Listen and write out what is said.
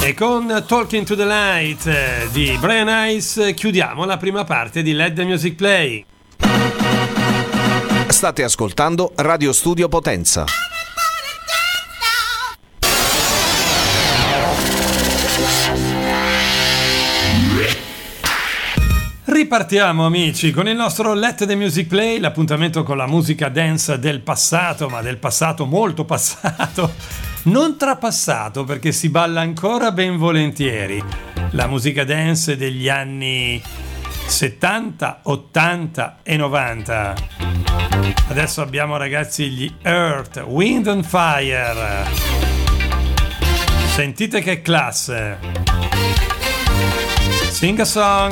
E con Talking to the Light di Brian Ice chiudiamo la prima parte di Let the Music Play. State ascoltando Radio Studio Potenza. Ripartiamo amici con il nostro Let the Music Play, l'appuntamento con la musica dance del passato, ma del passato molto passato, non trapassato perché si balla ancora ben volentieri. La musica dance degli anni 70, 80 e 90. Adesso abbiamo ragazzi gli Earth, Wind and Fire. Sentite che classe. Sing a song.